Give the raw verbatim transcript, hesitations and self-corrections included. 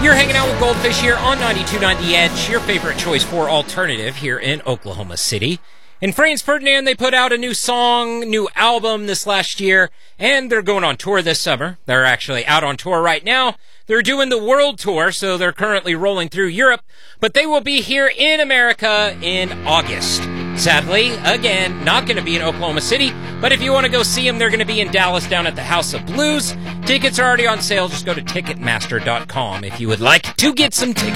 You're hanging out with Goldfish here on ninety-two point nine The Edge, your favorite choice for alternative here in Oklahoma City. In Franz Ferdinand, they put out a new song, new album this last year, and they're going on tour this summer. They're actually out on tour right now. They're doing the world tour, so they're currently rolling through Europe, but they will be here in America in August. Sadly, again, not going to be in Oklahoma City, but if you want to go see them, they're going to be in Dallas down at the House of Blues. Tickets are already on sale. Just go to Ticketmaster dot com if you would like to get some tickets.